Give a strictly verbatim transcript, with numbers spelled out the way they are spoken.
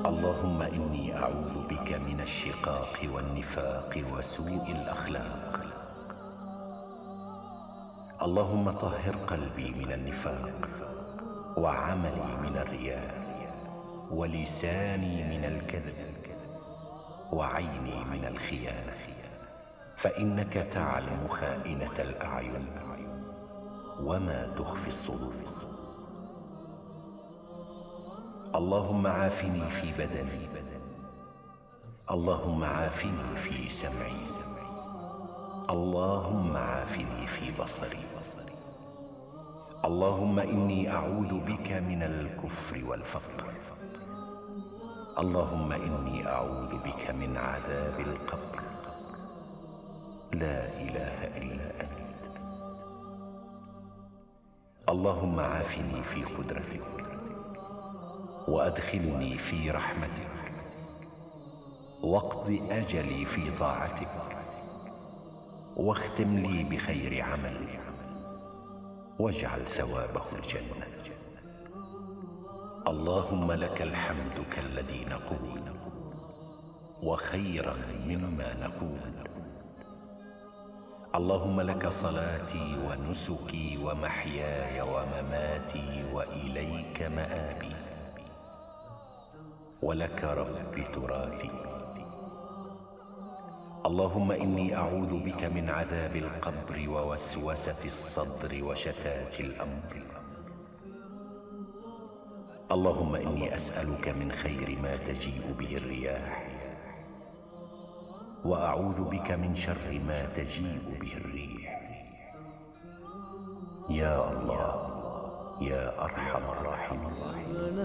اللهم إني أعوذ بك من الشقاق والنفاق وسوء الأخلاق. اللهم طهر قلبي من النفاق، وعملي من الرياء، ولساني من الكذب، وعيني من الخيانة، فإنك تعلم خائنة الأعين وما تخفي الصدور. اللهم عافني في بدني، اللهم عافني في سمعي، اللهم عافني في بصري. اللهم إني أعوذ بك من الكفر والفقر. اللهم إني أعوذ بك من عذاب القبر. لا إله إلا أنت. اللهم عافني في قدرتك، وأدخلني في رحمتك، واقض أجلي في طاعتك، واختم لي بخير عمل، واجعل ثوابه الجنة. اللهم لك الحمد كالذي نقول، وخيرا مما نقول. اللهم لك صلاتي ونسكي ومحياي ومماتي، وإليك مآبي، ولك ربي تراثي. اللهم إني أعوذ بك من عذاب القبر ووسوسة الصدر وشتات الأمر. اللهم إني أسألك من خير ما تجيء به الرياح، وأعوذ بك من شر ما تجيء به الريح. يا الله يا أرحم الراحمين.